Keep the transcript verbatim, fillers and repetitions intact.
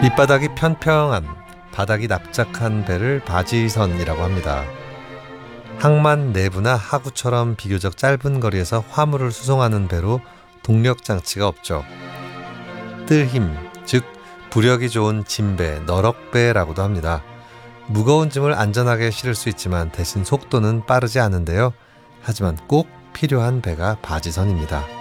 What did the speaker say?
밑바닥이 평평한, 바닥이 납작한 배를 바지선이라고 합니다. 항만 내부나 하구처럼 비교적 짧은 거리에서 화물을 수송하는 배로 동력 장치가 없죠. 뜰힘, 즉 부력이 좋은 진배, 너럭배라고도 합니다. 무거운 짐을 안전하게 실을 수 있지만 대신 속도는 빠르지 않은데요. 하지만 꼭 필요한 배가 바지선입니다.